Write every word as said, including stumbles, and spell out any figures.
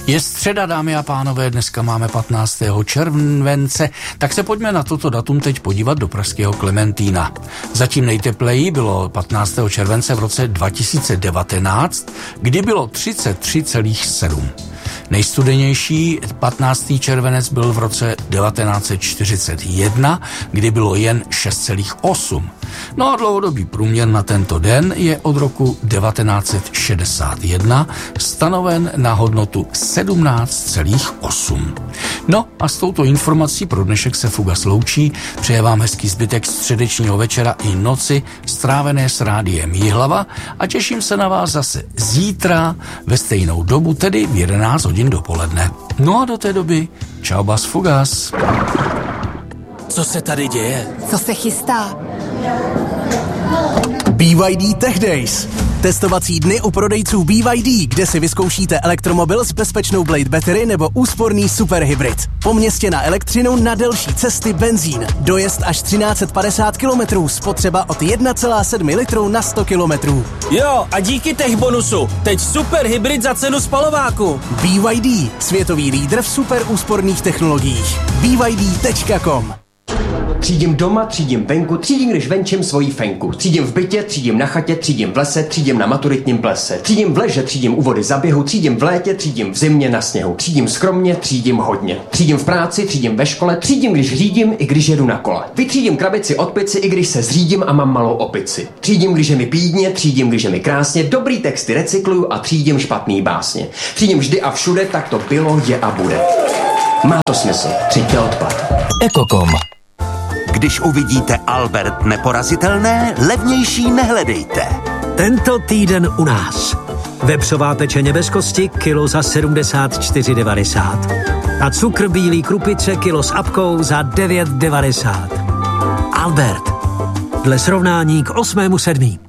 Je středa, dámy a pánové, dneska máme patnáctého července, tak se pojďme na toto datum teď podívat do pražského Klementína. Zatím nejtepleji bylo patnáctého července v roce dva tisíce devatenáct, kdy bylo třicet tři celá sedm. Nejstudenější patnáctého červenec byl v roce devatenáct set čtyřicet jedna, kdy bylo jen šest celá osm. No a dlouhodobý průměr na tento den je od roku devatenáct set šedesát jedna stanoven na hodnotu sedmnáct celá osm. No a s touto informací pro dnešek se Fugas loučí. Přeje vám hezký zbytek středečního večera i noci strávené s rádiem Jihlava a těším se na vás zase zítra ve stejnou dobu, tedy v jedenáct hodin dopoledne. No a do té doby čau bas Fugas. Co se tady děje? Co se chystá? B Y D Tech Days. Testovací dny u prodejců B Y D, kde si vyzkoušíte elektromobil s bezpečnou Blade Battery nebo úsporný superhybrid. Po městě na elektřinu, na delší cesty benzín. Dojezd až třináct set padesát kilometrů, spotřeba od jedna celá sedm litru na sto kilometrů. Jo, a díky tech bonusu, teď superhybrid za cenu spalováku. B Y D, světový lídr v super úsporných technologiích. B Y D tečka com. Třídím doma, třídím venku, třídím, když venčím svoji fenku. Třídím v bytě, třídím na chatě, třídím v lese, třídím na maturitním plese. Třídím v leže, třídím u vody za běhu, třídím v létě, třídím v zimě na sněhu. Třídím skromně, třídím hodně. Třídím v práci, třídím ve škole, třídím, když řídím, i když jedu na kole. Vytřídím krabici od pici, i když se zřídím a mám malou opici. Třídím, když je mi pídně, třídím, když je mi krásně, dobrý texty recykluju a třídím špatný básně. Třídím vždy a všude, tak to bylo, je a bude. Má to smysl. Třiďte odpad. Ekokom. Když uvidíte Albert neporazitelné, levnější nehledejte. Tento týden u nás. Vepřová pečeně bez kosti, kilo za sedmdesát čtyři devadesát. A cukr bílý krupice, kilo s apkou za devět devadesát. Albert. Dle srovnání k osmému sedmý.